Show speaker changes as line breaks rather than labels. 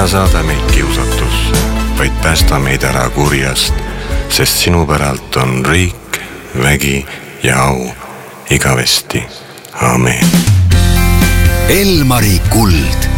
ära saada meid kiusatusse, vaid päästa meid ära kurjast, sest sinu päralt on riik, vägi ja au igavesti. Aamen.
Elmari kuld.